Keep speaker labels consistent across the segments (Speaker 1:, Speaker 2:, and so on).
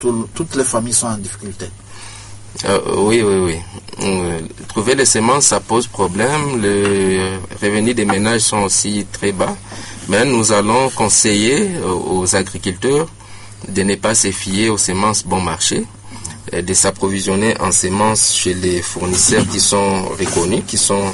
Speaker 1: toutes les familles sont en difficulté.
Speaker 2: Oui. Trouver les semences, ça pose problème. Les revenus des ménages sont aussi très bas. Mais nous allons conseiller aux agriculteurs de ne pas se fier aux semences bon marché, de s'approvisionner en semences chez les fournisseurs qui sont reconnus, qui sont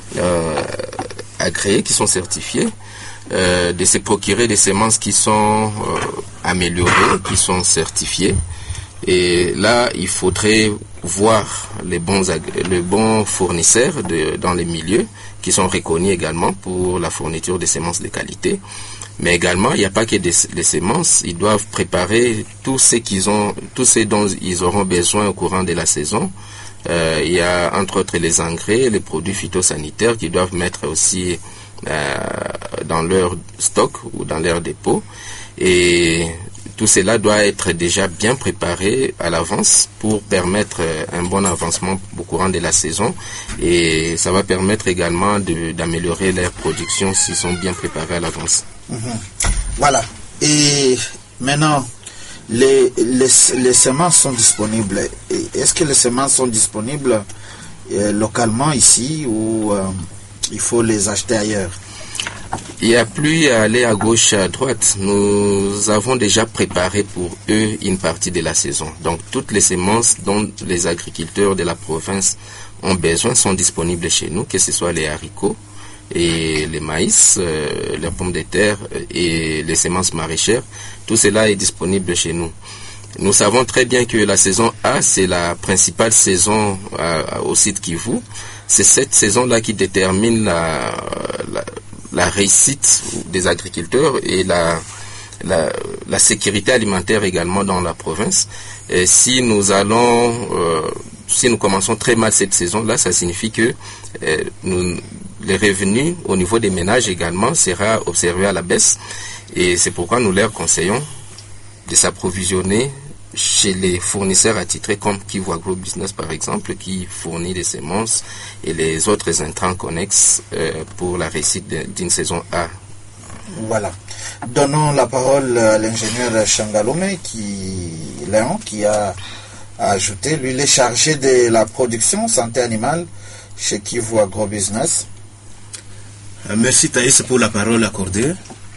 Speaker 2: agréés, qui sont certifiés, de se procurer des semences qui sont améliorées, qui sont certifiées. Et là, il faudrait voir les bons fournisseurs dans les milieux qui sont reconnus également pour la fourniture de semences de qualité. Mais également, il n'y a pas que les semences, ils doivent préparer tout ce dont ils auront besoin au courant de la saison. Il y a entre autres les engrais, les produits phytosanitaires qu'ils doivent mettre aussi dans leur stock ou dans leur dépôt. Et tout cela doit être déjà bien préparé à l'avance pour permettre un bon avancement au courant de la saison. Et ça va permettre également d'améliorer leur production s'ils sont bien préparés à l'avance.
Speaker 1: Voilà. Et maintenant, les semences sont disponibles. Est-ce que les semences sont disponibles localement ici ou il faut les acheter ailleurs?
Speaker 2: Il n'y a plus à aller à gauche, à droite. Nous avons déjà préparé pour eux une partie de la saison. Donc toutes les semences dont les agriculteurs de la province ont besoin sont disponibles chez nous, que ce soit les haricots et les maïs, les pommes de terre et les semences maraîchères. Tout cela est disponible chez nous. Nous savons très bien que la saison A, c'est la principale saison au site Kivu. C'est cette saison-là qui détermine la réussite des agriculteurs et la sécurité alimentaire également dans la province. Et si nous commençons très mal cette saison-là, ça signifie que les revenus au niveau des ménages également sera observé à la baisse. Et c'est pourquoi nous leur conseillons de s'approvisionner chez les fournisseurs attitrés comme Kivu Agrobusiness par exemple, qui fournit des semences et les autres intrants connexes pour la réussite d'une saison A.
Speaker 1: Voilà. Donnons la parole à l'ingénieur Changalome Léon qui a ajouté, lui il est chargé de la production santé animale chez Kivu Agrobusiness.
Speaker 3: Merci Thaïs pour la parole accordée.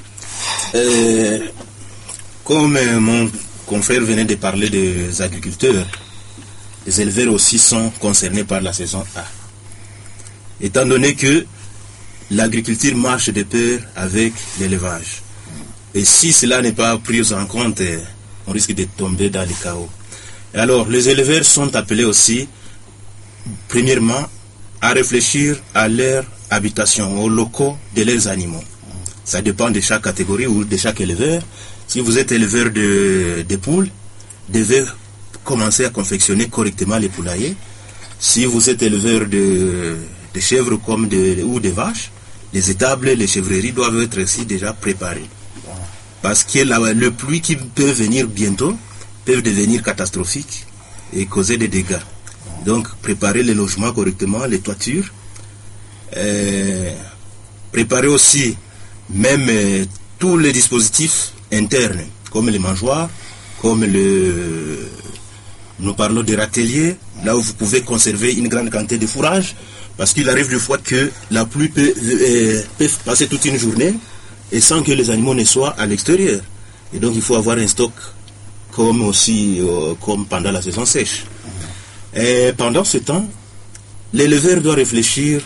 Speaker 3: Comme mon confrère venait de parler des agriculteurs, les éleveurs aussi sont concernés par la saison A. Étant donné que l'agriculture marche de pair avec l'élevage. Et si cela n'est pas pris en compte, on risque de tomber dans le chaos. Et alors, les éleveurs sont appelés aussi, premièrement, à réfléchir à leur habitation, aux locaux de leurs animaux. Ça dépend de chaque catégorie ou de chaque éleveur. Si vous êtes éleveur de poules, devez commencer à confectionner correctement les poulaillers. Si vous êtes éleveur de chèvres ou de vaches, les étables, les chèvreries doivent être aussi déjà préparées. Parce que le pluie qui peut venir bientôt peut devenir catastrophique et causer des dégâts. Donc, préparer les logements correctement, les toitures. Préparer aussi même tous les dispositifs internes, comme les mangeoires, comme nous parlons des râteliers, là où vous pouvez conserver une grande quantité de fourrage, parce qu'il arrive des fois que la pluie peut passer toute une journée et sans que les animaux ne soient à l'extérieur. Et donc il faut avoir un stock comme pendant la saison sèche. Et pendant ce temps, l'éleveur doit réfléchir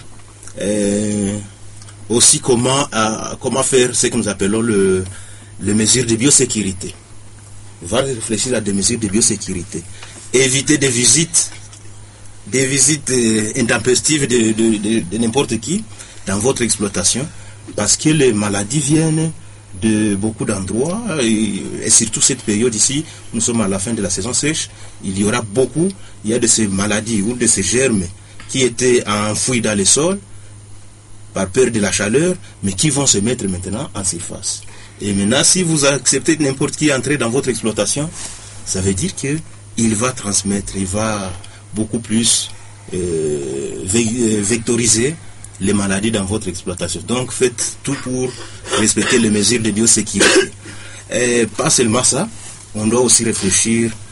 Speaker 3: aussi comment faire ce que nous appelons les mesures de biosécurité. On va réfléchir à des mesures de biosécurité. Éviter des visites intempestives de n'importe qui dans votre exploitation, parce que les maladies viennent de beaucoup d'endroits, et surtout cette période ici, nous sommes à la fin de la saison sèche, il y a de ces maladies ou de ces germes qui étaient enfouis dans les sols par peur de la chaleur, mais qui vont se mettre maintenant en surface. Et maintenant, si vous acceptez n'importe qui entrer dans votre exploitation, ça veut dire qu'il va transmettre, il va beaucoup plus vectoriser les maladies dans votre exploitation. Donc, faites tout pour respecter les mesures de biosécurité. Et pas seulement ça, on doit aussi réfléchir